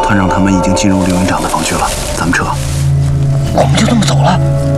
团长他们已经进入刘营长的房区了，咱们撤。 我们就这么走了？